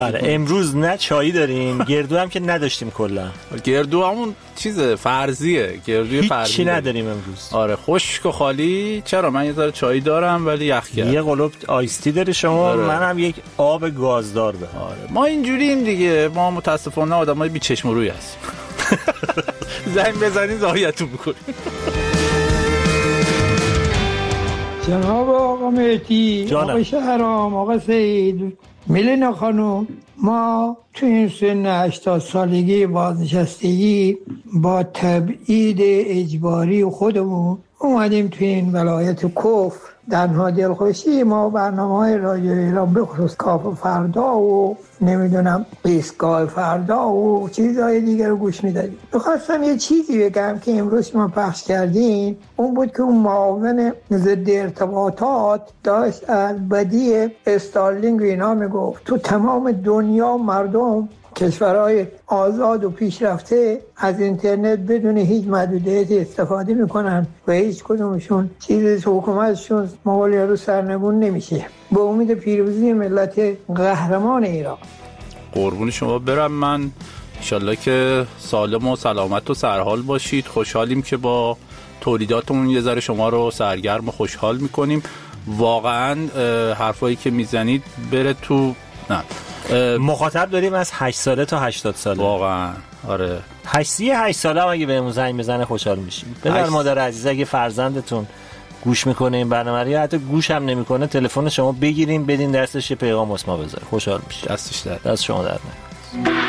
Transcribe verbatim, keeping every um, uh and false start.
آره امروز نه چایی داریم، گردو هم که نداشتیم کلا. گردو همون چیز فرضیه، گردوی فرضی چی نداریم امروز. آره خشک و خالی. چرا من یه ذره چایی دارم ولی یخ کرد. یه قلوب آیستی داری شما. آره. منم یک آب گازدار دارم. آره ما اینجوریم دیگه، ما متاسفانه آدمای بی چشم و روی هستیم. زنگ بزنید زایتون میکنیم. جناب آقا مهدی، آقا شهرام، آقا سید، میلینا خانوم، ما تو این سن هشتاد سالگی بازنشستگی با تبعید اجباری خودمون اومدیم تو این ولایت کفر. تنها دلخوشی ما برنامه‌های رادیو ایران به خصوص کاف فردا و نمیدونم ایستگاه فردا و چیزهای دیگر رو گوش میدادیم. میخواستم یه چیزی بگم که امروز ما پخش کردیم، اون بود که اون معاون ضد ارتباطات داشت از بدی استارلینگ و اینا میگفت تو تمام دنیا مردم کشورهای آزاد و پیشرفته از اینترنت بدون هیچ محدودیتی استفاده میکنن و هیچ کدومشون چیزی حکومتشون مقالی رو سرنگون نمیشه. به امید پیروزی ملت قهرمان ایران. قربون شما برم. من انشالله که سالم و سلامت و سرحال باشید. خوشحالیم که با تولیداتمون یه ذره شما رو سرگرم و خوشحال میکنیم. واقعا حرفایی که میزنید بره تو نه مخاطب داریم از هشت ساله تا هشتاد ساله. واقعا آره هشت هشت ساله هم اگه بهمون زنگ بزنه خوشحال میشیم. پدر مادر عزیز اگه فرزندتون گوش میکنه این برنامه رو، حتی گوش هم نمیکنه، تلفن شما بگیریم بدین دستش یه پیغام واسه ما بذاره، خوشحال میشه. دستش در دست شما در نکنه.